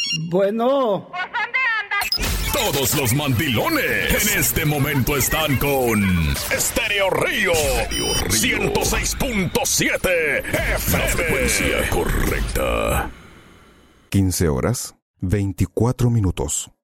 Bueno. ¿Por dónde andas? Todos los mandilones en este momento están con Estéreo Río 106.7 FM. La frecuencia correcta. 15 horas, 24 minutos.